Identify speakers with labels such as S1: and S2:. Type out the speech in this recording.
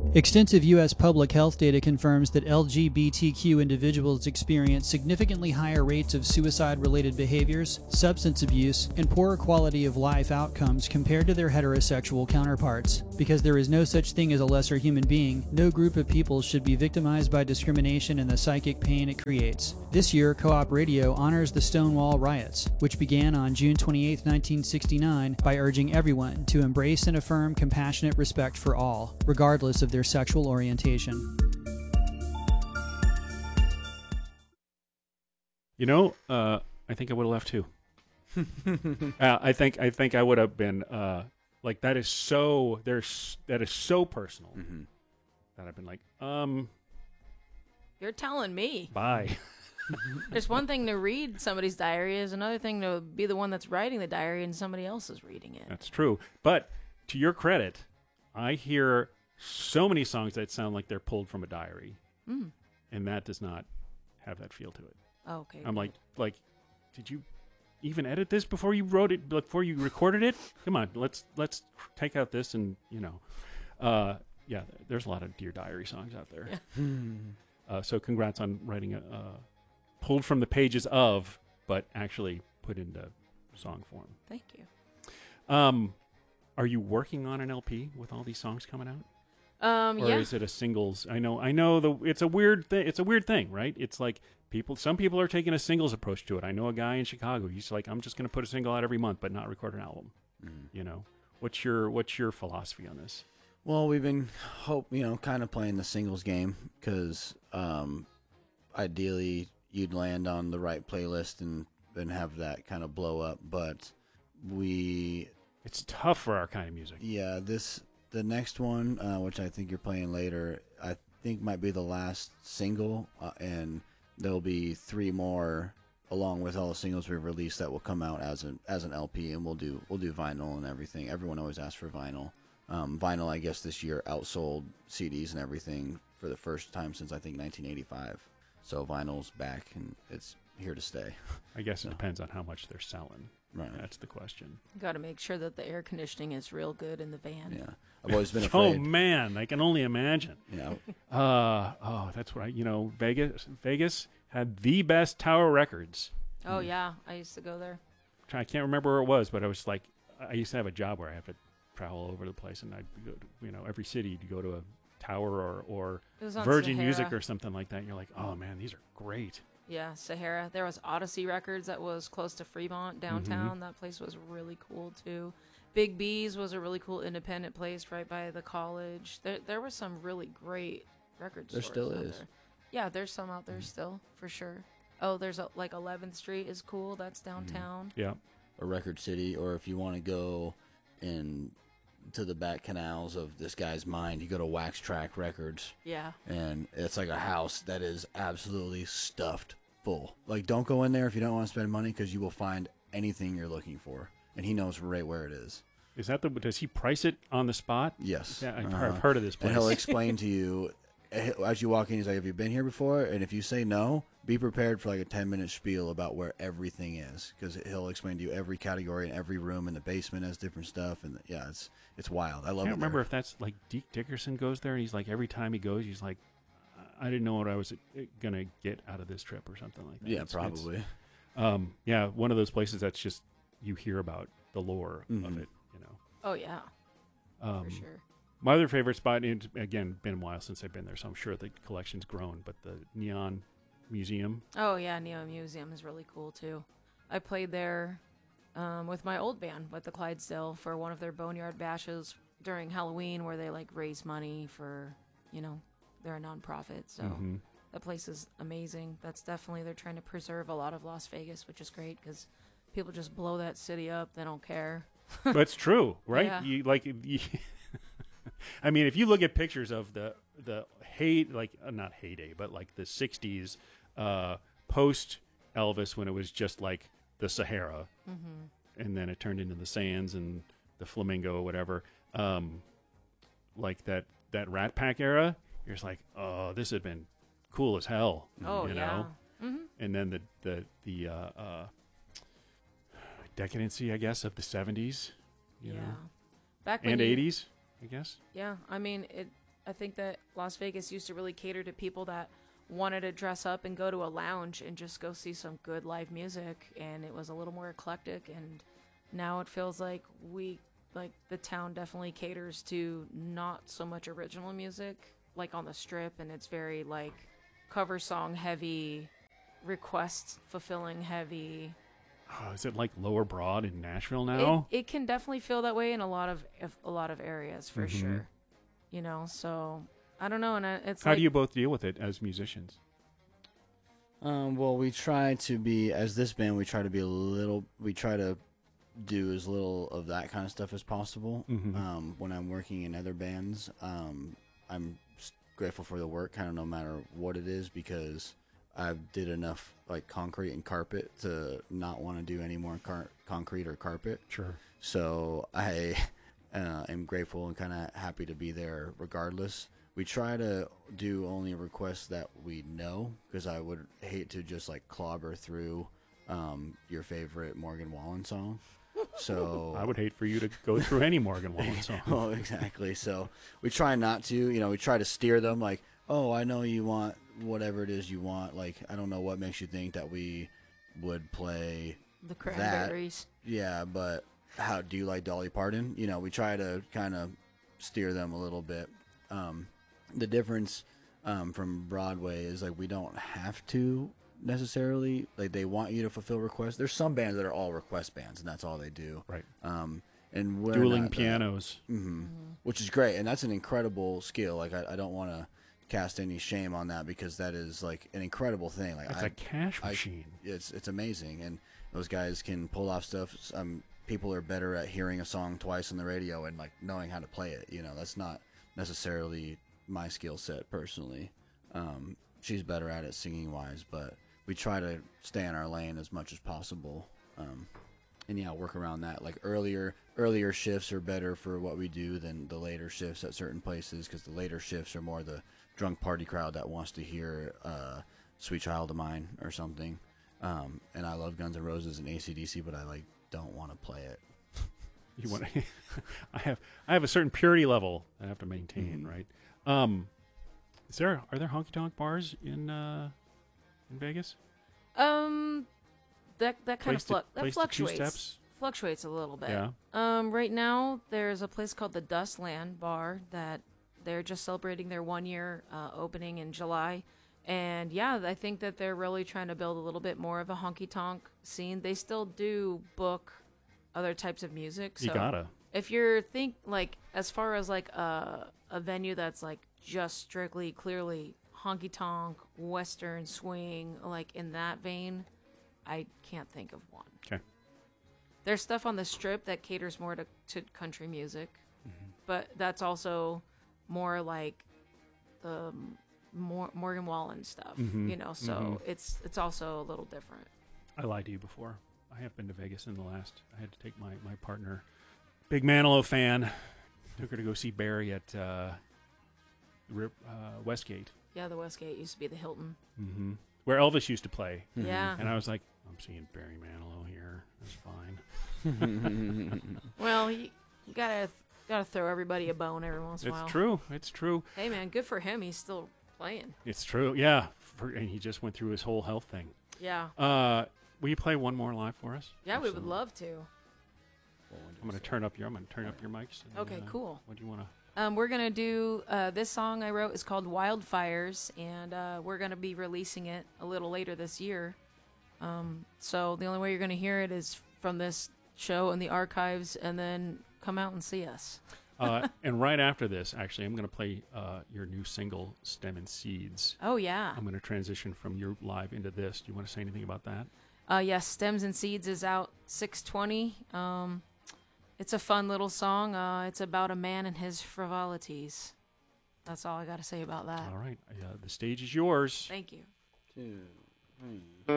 S1: Extensive U.S. public health data confirms that LGBTQ individuals experience significantly higher rates of suicide-related behaviors, substance abuse, and poorer quality of life outcomes compared to their heterosexual counterparts. Because there is no such thing as a lesser human being, no group of people should be victimized by discrimination and the psychic pain it creates. This year, Co-op Radio honors the Stonewall Riots, which began on June 28, 1969, by urging everyone to embrace and affirm compassionate respect for all, regardless of their sexual orientation.
S2: You know, I think I would have left too. I think I would have been like that is so personal that I've been like
S3: You're telling me.
S2: Bye.
S3: There's one thing to read somebody's diary, is another thing to be the one that's writing the diary and somebody else is reading it.
S2: That's true. But to your credit, I hear so many songs that sound like they're pulled from a diary, and that does not have that feel to it.
S3: Oh, okay.
S2: I'm like, did you even edit this before you wrote it? Before you recorded it? Come on, let's take out this and yeah. There's a lot of Dear Diary songs out there. Yeah. So congrats on writing a pulled from the pages of, but actually put into song form.
S3: Thank you.
S2: Are you working on an LP with all these songs coming out? Or
S3: yeah.
S2: is it a singles? I know it's a weird thing. It's a weird thing, right? It's like some people are taking a singles approach to it. I know a guy in Chicago. He's like, I'm just going to put a single out every month, but not record an album. You know, what's your philosophy on this?
S4: Well, we've been kind of playing the singles game because ideally you'd land on the right playlist and have that kind of blow up. But
S2: it's tough for our kind of music.
S4: Yeah, the next one, which I think you're playing later, I think might be the last single, and there'll be 3 more along with all the singles we've released that will come out as an LP, and we'll do vinyl and everything. Everyone always asks for vinyl. Vinyl, I guess, this year outsold CDs and everything for the first time since I think 1985. So vinyl's back and it's here to stay.
S2: I guess it depends on how much they're selling.
S4: Right.
S2: That's the question.
S3: Got to make sure that the air conditioning is real good in the van.
S4: Yeah. I've always been afraid.
S2: Oh, man. I can only imagine.
S4: Yeah.
S2: That's right. Vegas had the best Tower Records.
S3: Oh, yeah. I used to go there.
S2: I can't remember where it was, but I was like, I used to have a job where I have to travel all over the place, and I'd go to, every city to go to a Tower or Virgin
S3: Sahara.
S2: Music or something like that. And you're like, oh, man, these are great.
S3: Yeah, Sahara. There was Odyssey Records that was close to Fremont downtown. That place was really cool too. Big B's was a really cool independent place right by the college. There were some really great record stores.
S4: There still
S3: out
S4: is.
S3: there. Yeah, there's some out there still for sure. Oh, there's 11th Street is cool. That's downtown.
S2: Yeah.
S4: Or Record City, or if you want to go to the back canals of this guy's mind, you go to Wax Track Records.
S3: Yeah.
S4: And it's like a house that is absolutely stuffed full. Like, don't go in there if you don't want to spend money, because you will find anything you're looking for, and he knows right where it is.
S2: Is that does he price it on the spot?
S4: Yes.
S2: Yeah, I've heard of this place.
S4: And he'll explain to you as you walk in. He's like, have you been here before? And if you say no, be prepared for like a 10-minute spiel about where everything is, because he'll explain to you every category and every room in the basement has different stuff. And yeah, it's wild. I love it.
S2: I can't remember if that's like Deke Dickerson goes there, and he's like, every time he goes, he's like, I didn't know what I was gonna get out of this trip or something like that.
S4: Yeah, probably.
S2: Yeah, one of those places that's just you hear about the lore of it.
S3: Oh yeah, for sure.
S2: My other favorite spot, and again, been a while since I've been there, so I'm sure the collection's grown, but the Neon Museum.
S3: Oh yeah, Neon Museum is really cool too. I played there with my old band, with the Clydesdale, for one of their Boneyard Bashes during Halloween, where they raise money for, they're a nonprofit. So that place is amazing. That's definitely, they're trying to preserve a lot of Las Vegas, which is great because people just blow that city up. They don't care.
S2: That's true, right?
S3: Yeah.
S2: I mean, if you look at pictures of the not heyday, but like the 60s post Elvis, when it was just like the Sahara, and then it turned into the Sands and the Flamingo or whatever, like that Rat Pack era, you're just like, oh, this had been cool as hell.
S3: Oh,
S2: you
S3: yeah.
S2: know?
S3: Mm-hmm.
S2: And then the decadency, I guess, of the 70s, you know,
S3: Back
S2: and 80s, I guess.
S3: Yeah, I mean, I think that Las Vegas used to really cater to people that wanted to dress up and go to a lounge and just go see some good live music, and it was a little more eclectic. And now it feels like the town definitely caters to not so much original music like on the Strip, and it's very like cover song heavy, request fulfilling heavy.
S2: Oh, is it like Lower Broad in Nashville now?
S3: It can definitely feel that way in a lot of areas for sure. You know, so I don't know, and it's
S2: How do you both deal with it as musicians?
S4: Well, we try to be, as this band, we try to do as little of that kind of stuff as possible. When I'm working in other bands, I'm grateful for the work, kind of no matter what it is, because I did enough like concrete and carpet to not want to do any more concrete or carpet.
S2: Sure.
S4: So I am grateful and kind of happy to be there regardless. We try to do only requests that we know, because I would hate to just like clobber through your favorite Morgan Wallen song. So
S2: I would hate for you to go through any Morgan Wallen song.
S4: Oh, exactly. So we try not to, you know, we try to steer them like, oh, I know you want whatever it is you want. Like, I don't know what makes you think that we would play
S3: the Cranberries.
S4: Yeah, but how do you like Dolly Parton? You know, we try to kind of steer them a little bit. The difference from Broadway is like we don't have to necessarily, like they want you to fulfill requests. There's some bands that are all request bands and that's all they do.
S2: Right.
S4: And we're
S2: dueling
S4: not
S2: pianos.
S4: Which is great, and that's an incredible skill. Like I don't want to cast any shame on that, because that is like an incredible thing. Like
S2: It's a cash machine.
S4: It's amazing, and those guys can pull off stuff. People are better at hearing a song twice on the radio and like knowing how to play it. You know, that's not necessarily my skill set personally. She's better at it singing wise, but we try to stay in our lane as much as possible. And yeah, work around that. Like earlier shifts are better for what we do than the later shifts at certain places, because the later shifts are more the drunk party crowd that wants to hear Sweet Child of Mine or something. And I love Guns N' Roses and AC/DC, but I like don't want to play it.
S2: You want? I have a certain purity level I have to maintain, right? Are there honky tonk bars in Vegas?
S3: That kind of
S2: fluctuates.
S3: Fluctuates a little bit.
S2: Yeah.
S3: Right now there's a place called the Dustland Bar that they're just celebrating their 1 year opening in July. And yeah, I think that they're really trying to build a little bit more of a honky tonk scene. They still do book other types of music. So
S2: you gotta.
S3: If you're as far as like a venue that's like just strictly clearly honky tonk, western swing, like in that vein, I can't think of one.
S2: Okay.
S3: There's stuff on the Strip that caters more to country music, but that's also more like the Morgan Wallen stuff, you know. So it's also a little different.
S2: I lied to you before. I have been to Vegas in the last. I had to take my partner, big Manilow fan, took her to go see Barry at Westgate.
S3: Yeah, the Westgate used to be the Hilton.
S2: Where Elvis used to play.
S3: Yeah.
S2: And I was like, I'm seeing Barry Manilow here. That's fine.
S3: Well, you gotta throw everybody a bone every once in a while.
S2: It's true.
S3: Hey, man, good for him. He's still playing.
S2: It's true. Yeah. And he just went through his whole health thing.
S3: Yeah.
S2: Will you play one more live for us?
S3: Yeah, we would love to.
S2: I'm going to turn up your mics. And,
S3: okay, cool.
S2: What do you want to?
S3: We're going to do this song I wrote is called Wildfires, and we're going to be releasing it a little later this year. So the only way you're going to hear it is from this show in the archives, and then come out and see us.
S2: And right after this, actually, I'm going to play your new single, Stem and Seeds.
S3: Oh, yeah.
S2: I'm going to transition from your live into this. Do you want to say anything about that?
S3: Yes, Stems and Seeds is out 6/20. It's a fun little song. It's about a man and his frivolities. That's all I got to say about that.
S2: All right. The stage is yours.
S3: Thank you.
S4: 2, 3.